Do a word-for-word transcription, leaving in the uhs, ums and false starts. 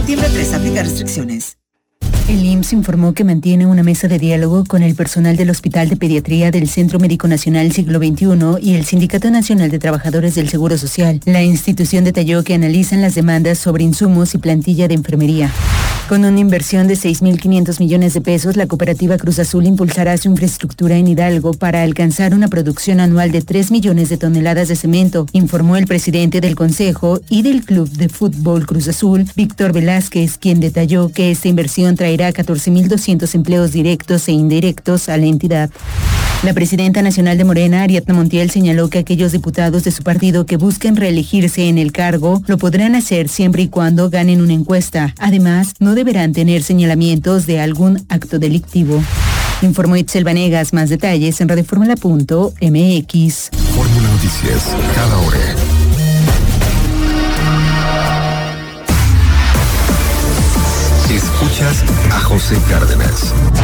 Septiembre tres, aplica restricciones. El I M S S informó que mantiene una mesa de diálogo con el personal del Hospital de Pediatría del Centro Médico Nacional Siglo veintiuno y el Sindicato Nacional de Trabajadores del Seguro Social. La institución detalló que analizan las demandas sobre insumos y plantilla de enfermería. Con una inversión de seis mil quinientos millones de pesos, la cooperativa Cruz Azul impulsará su infraestructura en Hidalgo para alcanzar una producción anual de tres millones de toneladas de cemento, informó el presidente del Consejo y del Club de Fútbol Cruz Azul, Víctor Velázquez, quien detalló que esta inversión traerá catorce mil doscientos empleos directos e indirectos a la entidad. La presidenta nacional de Morena, Ariadna Montiel, señaló que aquellos diputados de su partido que busquen reelegirse en el cargo lo podrán hacer siempre y cuando ganen una encuesta. Además, no deberán tener señalamientos de algún acto delictivo. Informó Itzel Vanegas. Más detalles en radioformula punto m x. Fórmula Noticias, cada hora. Escuchas a José Cárdenas.